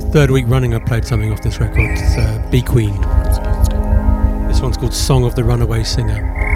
Third week running I played something off this record. It's Bee Queen. This one's called Song of the Runaway Singer.